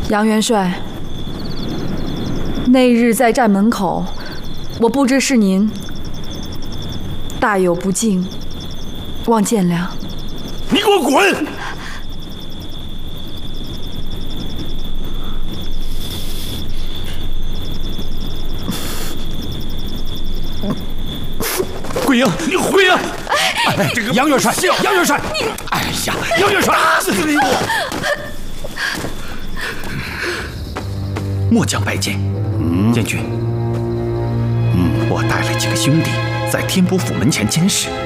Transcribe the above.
杨元帅，那日在寨门口，我不知是您，大有不敬，望见谅。 你给我滚！桂英，你回来！哎，这个杨元帅，杨元帅，你，哎呀，杨元帅，打死你我！ 末将拜见，燕军。我带了几个兄弟在天波府门前监视，